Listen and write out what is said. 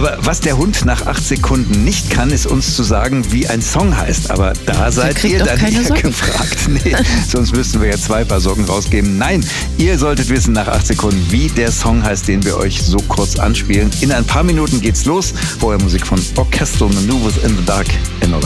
Aber was der Hund nach 8 Sekunden nicht kann, ist uns zu sagen, wie ein Song heißt. Aber da seid ihr dann eher gefragt. Nee, sonst müssten wir ja 2 Paar Socken rausgeben. Nein, ihr solltet wissen nach 8 Sekunden, wie der Song heißt, den wir euch so kurz anspielen. In ein paar Minuten geht's los. Vorher Musik von Orchestral Maneuvers in the Dark in